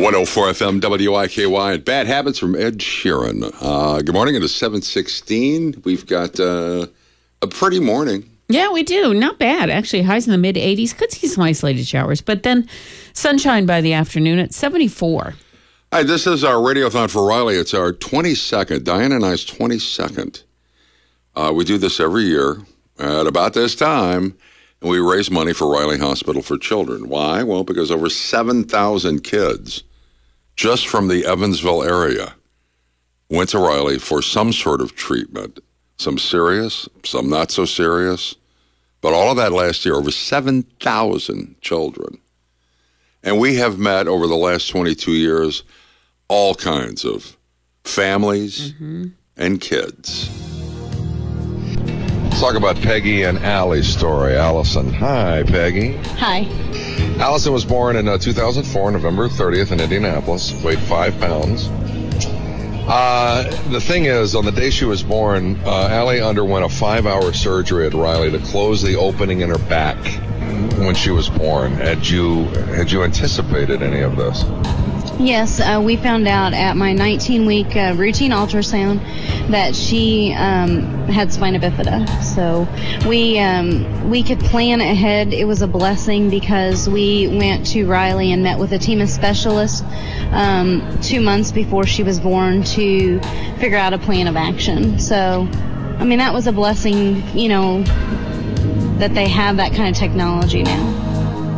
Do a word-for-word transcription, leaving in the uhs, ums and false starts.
one oh four F M W I K Y. Bad Habits from Ed Sheeran. Uh, good morning. It is seven sixteen. We've got uh, a pretty morning. Yeah, we do. Not bad. Actually, highs in the mid eighties. Could see some isolated showers, but then sunshine by the afternoon at seventy-four. Hi, this is our Radiothon for Riley. It's our twenty-second, Diana and I's twenty-second. Uh, we do this every year at about this time, and we raise money for Riley Hospital for Children. Why? Well, because over seven thousand kids just from the Evansville area went to Riley for some sort of treatment. Some serious, some not so serious. But all of that last year, over seven thousand children. And we have met over the last twenty-two years all kinds of families mm-hmm. and kids. Let's talk about Peggy and Allie's story. Allison. Hi, Peggy. Hi. Allison was born in uh, two thousand four, November thirtieth in Indianapolis, weighed five pounds. Uh, the thing is, on the day she was born, uh, Allie underwent a five-hour surgery at Riley to close the opening in her back when she was born. Had you had you anticipated any of this? Yes, uh, we found out at my nineteen-week uh, routine ultrasound that she um, had spina bifida. So we um, we could plan ahead. It was a blessing because we went to Riley and met with a team of specialists um, two months before she was born to figure out a plan of action. So, I mean, that was a blessing, you know, that they have that kind of technology now.